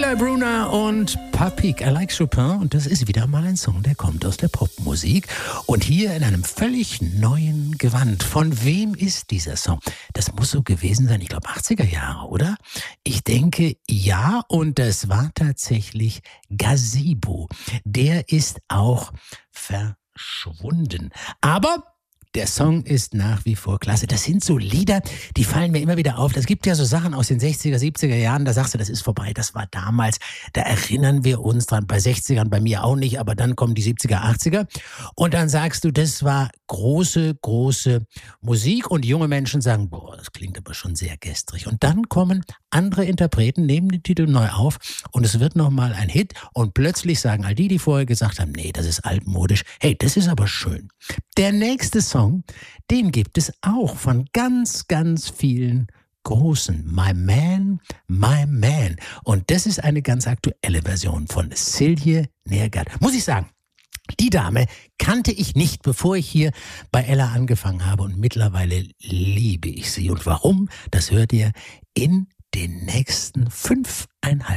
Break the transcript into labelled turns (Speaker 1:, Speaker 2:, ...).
Speaker 1: Eli Brunner und Papik, I Like Chopin. Und das ist wieder mal ein Song, der kommt aus der Popmusik. Und hier in einem völlig neuen Gewand. Von wem ist dieser Song? Das muss so gewesen sein, ich glaube 80er Jahre, oder? Ich denke, ja. Und das war tatsächlich Gazebo. Der ist auch verschwunden. Aber der Song ist nach wie vor klasse. Das sind so Lieder, die fallen mir immer wieder auf. Das gibt ja so Sachen aus den 60er, 70er Jahren, da sagst du, das ist vorbei, das war damals. Da erinnern wir uns dran, bei 60ern, bei mir auch nicht, aber dann kommen die 70er, 80er. Und dann sagst du, das war große, große Musik. Und junge Menschen sagen, boah, das klingt aber schon sehr gestrig. Und dann kommen andere Interpreten, nehmen den Titel neu auf und es wird nochmal ein Hit. Und plötzlich sagen all die, die vorher gesagt haben, nee, das ist altmodisch. Hey, das ist aber schön. Der nächste Song, den gibt es auch von ganz, ganz vielen großen. My Man, My Man. Und das ist eine ganz aktuelle Version von Silje Nergard. Muss ich sagen, die Dame kannte ich nicht, bevor ich hier bei Ella angefangen habe. Und mittlerweile liebe ich sie. Und warum? Das hört ihr in den nächsten 5,5